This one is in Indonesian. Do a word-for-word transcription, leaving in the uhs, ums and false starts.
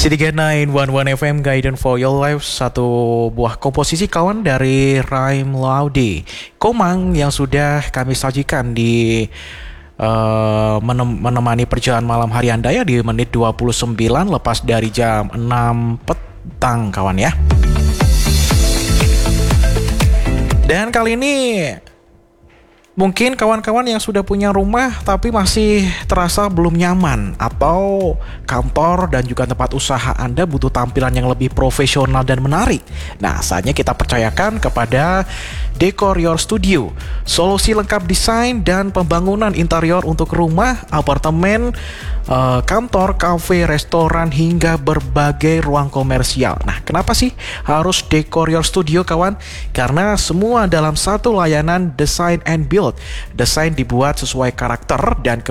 City Get sembilan satu satu F M Guidance for Your Life, satu buah komposisi kawan dari Rhyme Laude Komang yang sudah kami sajikan di uh, menem- menemani perjalanan malam hari Anda ya di menit dua puluh sembilan lepas dari jam enam petang kawan ya. Dan kali ini mungkin kawan-kawan yang sudah punya rumah tapi masih terasa belum nyaman, atau kantor dan juga tempat usaha Anda butuh tampilan yang lebih profesional dan menarik. Nah, saatnya kita percayakan kepada Decor Your Studio, solusi lengkap desain dan pembangunan interior untuk rumah, apartemen, uh, kantor, kafe, restoran, hingga berbagai ruang komersial. Nah, kenapa sih harus Decor Your Studio kawan? Karena semua dalam satu layanan design and build. Desain dibuat sesuai karakter dan